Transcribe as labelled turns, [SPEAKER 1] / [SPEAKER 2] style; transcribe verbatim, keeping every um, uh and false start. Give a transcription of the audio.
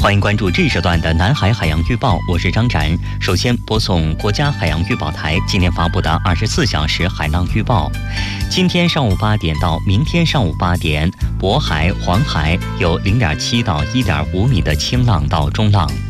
[SPEAKER 1] 欢迎关注这一时段的南海海洋预报，我是张展。首先播送国家海洋预报台今天发布的二十四小时海浪预报。今天上午八点到明天上午八点，渤海、黄海有零点七到一点五米的轻浪到中浪。